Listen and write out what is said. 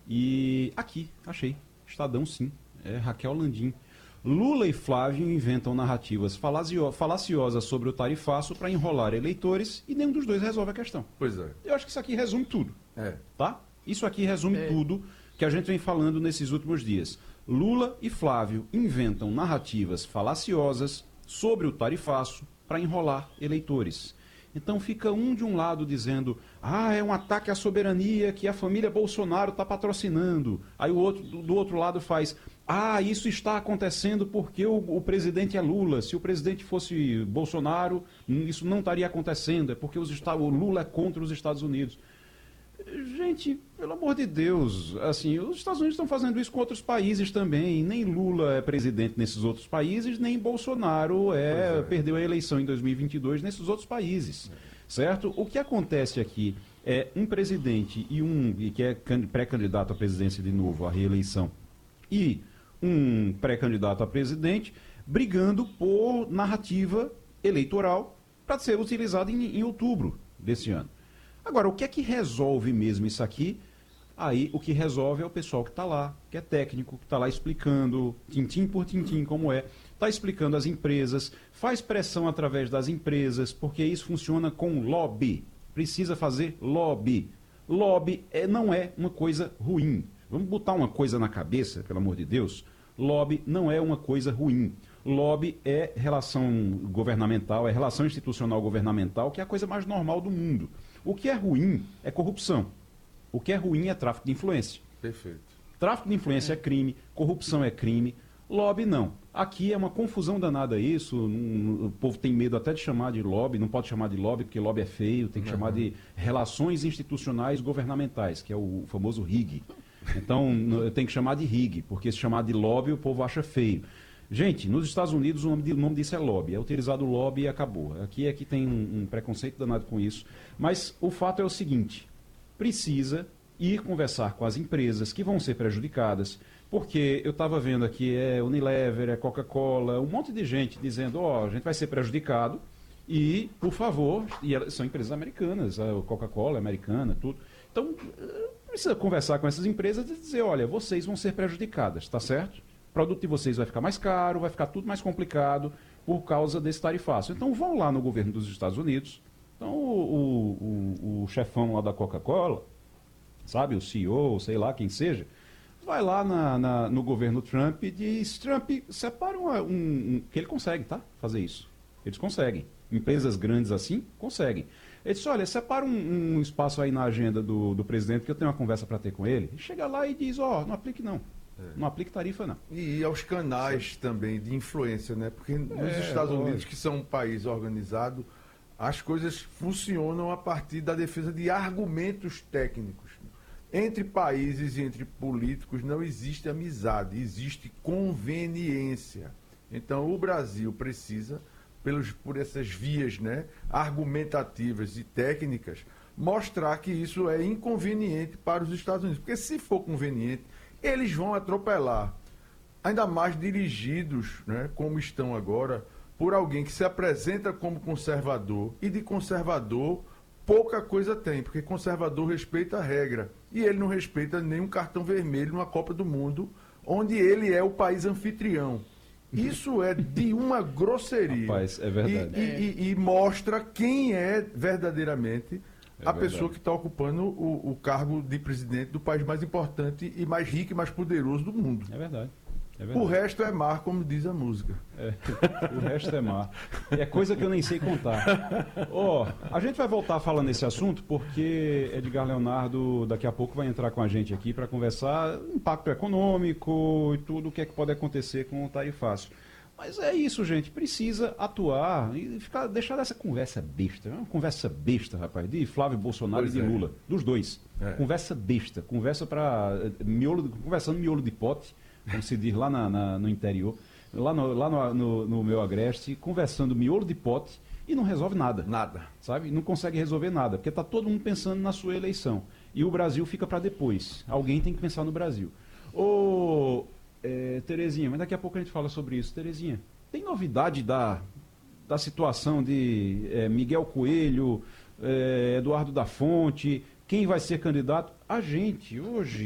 E aqui, achei. Estadão, sim. É Raquel Landim. Lula e Flávio inventam narrativas falaciosas sobre o tarifaço para enrolar eleitores e nenhum dos dois resolve a questão. Pois é. Eu acho que isso aqui resume tudo. É. Tá? Isso aqui resume tudo que a gente vem falando nesses últimos dias. Lula e Flávio inventam narrativas falaciosas sobre o tarifaço para enrolar eleitores. Então fica um de um lado dizendo, é um ataque à soberania que a família Bolsonaro está patrocinando. Aí o outro do outro lado faz, isso está acontecendo porque o presidente é Lula. Se o presidente fosse Bolsonaro, isso não estaria acontecendo. É porque o Lula é contra os Estados Unidos. Gente, pelo amor de Deus, assim, os Estados Unidos estão fazendo isso com outros países também. Nem Lula é presidente nesses outros países, nem Bolsonaro perdeu a eleição em 2022 nesses outros países, certo? O que acontece aqui é um presidente que é pré-candidato à presidência de novo, à reeleição, e um pré-candidato a presidente brigando por narrativa eleitoral para ser utilizada em outubro desse ano. Agora, o que é que resolve mesmo isso aqui? Aí o que resolve é o pessoal que está lá, que é técnico, que está lá explicando, tintim por tintim, como está explicando as empresas, faz pressão através das empresas, porque isso funciona com lobby. Precisa fazer lobby. Lobby não é uma coisa ruim. Vamos botar uma coisa na cabeça, pelo amor de Deus? Lobby não é uma coisa ruim. Lobby é relação governamental, é relação institucional governamental, que é a coisa mais normal do mundo. O que é ruim é corrupção. O que é ruim é tráfico de influência. Perfeito. Tráfico de influência é crime, corrupção é crime, lobby não. Aqui é uma confusão danada isso, o povo tem medo até de chamar de lobby, não pode chamar de lobby porque lobby é feio, tem que chamar de relações institucionais governamentais, que é o famoso RIG. Então, tem que chamar de RIG, porque se chamar de lobby o povo acha feio. Gente, nos Estados Unidos o nome disso é lobby. É utilizado o lobby e acabou. Aqui é que tem um preconceito danado com isso. Mas o fato é o seguinte, precisa ir conversar com as empresas que vão ser prejudicadas, porque eu estava vendo aqui, Unilever, Coca-Cola, um monte de gente dizendo, a gente vai ser prejudicado e, por favor, são empresas americanas, a Coca-Cola é americana, tudo. Então, precisa conversar com essas empresas e dizer, olha, vocês vão ser prejudicadas, tá certo? O produto de vocês vai ficar mais caro, vai ficar tudo mais complicado por causa desse tarifaço. Então vão lá no governo dos Estados Unidos. Então o chefão lá da Coca-Cola, sabe, o CEO, sei lá quem seja, vai lá no governo Trump e diz, Trump, separa que ele consegue, tá? Fazer isso. Eles conseguem. Empresas grandes assim, conseguem. Ele disse, olha, separa um espaço aí na agenda do presidente que eu tenho uma conversa para ter com ele. E chega lá e diz, não aplique não. Não aplique tarifa, não. E aos canais também de influência, né? Porque nos Estados Unidos, que são um país organizado, as coisas funcionam a partir da defesa de argumentos técnicos. Entre países e entre políticos não existe amizade, existe conveniência. Então o Brasil precisa, por essas vias, né, argumentativas e técnicas, mostrar que isso é inconveniente para os Estados Unidos. Porque se for conveniente, eles vão atropelar, ainda mais dirigidos, né, como estão agora, por alguém que se apresenta como conservador, e de conservador pouca coisa tem, porque conservador respeita a regra, e ele não respeita nenhum cartão vermelho numa Copa do Mundo, onde ele é o país anfitrião. Isso é de uma grosseria. Rapaz, é verdade. E mostra quem é verdadeiramente a pessoa que está ocupando o cargo de presidente do país mais importante e mais rico e mais poderoso do mundo. É verdade. O resto é mar, como diz a música. O resto é mar. É coisa que eu nem sei contar. A gente vai voltar falando nesse assunto porque Edgar Leonardo daqui a pouco vai entrar com a gente aqui para conversar impacto econômico e tudo o que é que pode acontecer com o tarifaço. Mas é isso, gente. Precisa atuar e deixar dessa conversa besta. É uma conversa besta, rapaz, de Flávio Bolsonaro e de Lula. Dos dois. Conversa besta. Conversando miolo de pote, como se diz lá no interior, lá no meu agreste, conversando miolo de pote e não resolve nada. Nada. Sabe? Não consegue resolver nada, porque está todo mundo pensando na sua eleição. E o Brasil fica para depois. Alguém tem que pensar no Brasil. Terezinha, mas daqui a pouco a gente fala sobre isso. Terezinha, tem novidade da situação de Miguel Coelho, Eduardo da Fonte, quem vai ser candidato? A gente, hoje,